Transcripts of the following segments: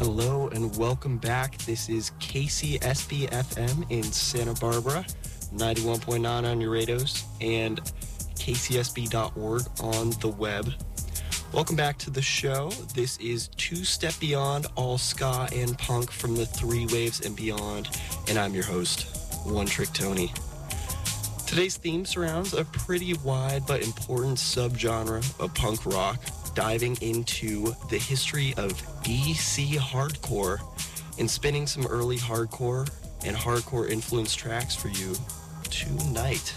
Hello and welcome back. This is KCSB FM in Santa Barbara, 91.9 on your radios, and kcsb.org on the web. Welcome back to the show. This is Two Step Beyond, all ska and punk from the three waves and beyond, and I'm your host, One Trick Tony. Today's theme surrounds a pretty wide but important subgenre of punk rock, diving into the history of DC hardcore and spinning some early hardcore and hardcore influenced tracks for you tonight.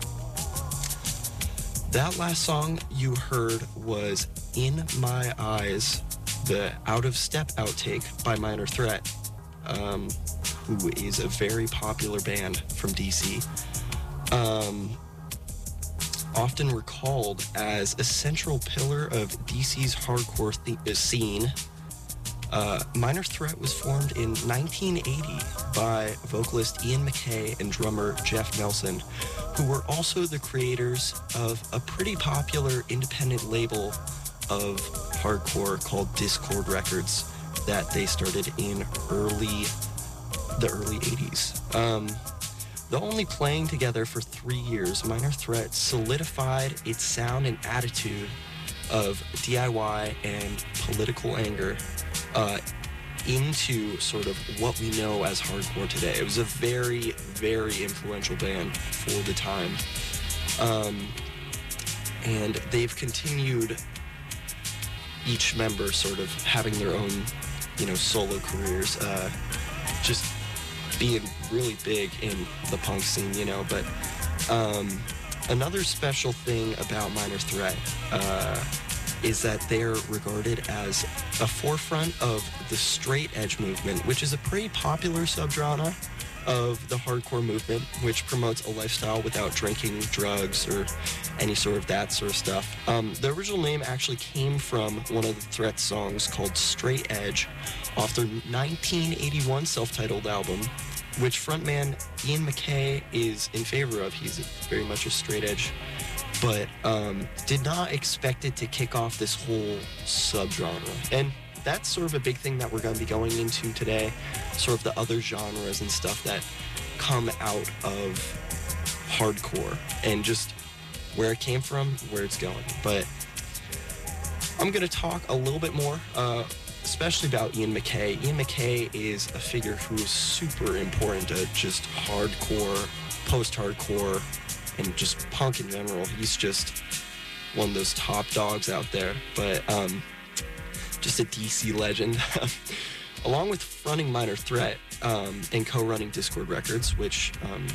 That last song you heard was In My Eyes, the Out of Step outtake by Minor Threat, who is a very popular band from DC. Often recalled as a central pillar of DC's hardcore scene, Minor Threat was formed in 1980 by vocalist Ian MacKaye and drummer Jeff Nelson, who were also the creators of a pretty popular independent label of hardcore called Discord Records that they started in the early 80s. Though only playing together for 3 years, Minor Threat solidified its sound and attitude of DIY and political anger into sort of what we know as hardcore today. It was a very, very influential band for the time. And they've continued, each member sort of having their own, solo careers, just being really big in the punk scene, but another special thing about Minor Threat is that they're regarded as a forefront of the straight edge movement, which is a pretty popular subgenre of the hardcore movement, which promotes a lifestyle without drinking, drugs, or any sort of that sort of stuff. The original name actually came from one of the Threat songs called Straight Edge off their 1981 self-titled album, which frontman Ian MacKaye is in favor of. He's very much a straight edge, but did not expect it to kick off this whole subgenre. And that's sort of a big thing that we're going to be going into today, sort of the other genres and stuff that come out of hardcore and just where it came from, where it's going. But I'm going to talk a little bit more, especially about Ian MacKaye. Ian MacKaye is a figure who is super important to just hardcore, post-hardcore, and just punk in general. He's just one of those top dogs out there, but just a DC legend. Along with fronting Minor Threat and co-running Discord Records, which,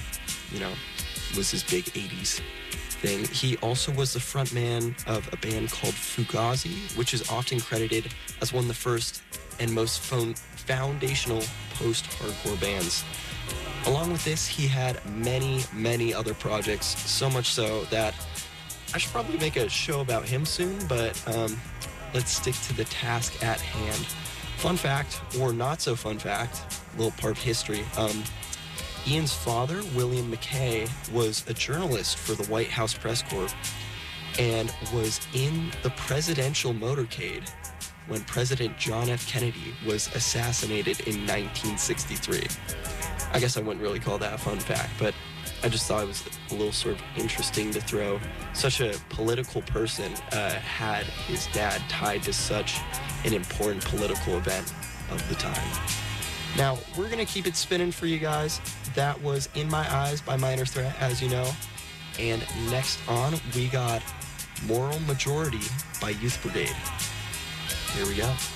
was his big 80s thing, he also was the frontman of a band called Fugazi, which is often credited as one of the first and most foundational post-hardcore bands. Along with this, he had many, many other projects, so much so that I should probably make a show about him soon, but let's stick to the task at hand. Fun fact, or not so fun fact, a little part of history. Ian's father, William MacKaye, was a journalist for the White House Press Corps and was in the presidential motorcade when President John F. Kennedy was assassinated in 1963. I guess I wouldn't really call that a fun fact, but I just thought it was a little sort of interesting to throw. Such a political person had his dad tied to such an important political event of the time. Now, we're going to keep it spinning for you guys. That was In My Eyes by Minor Threat, as you know. And next on, we got Moral Majority by Youth Brigade. Here we go.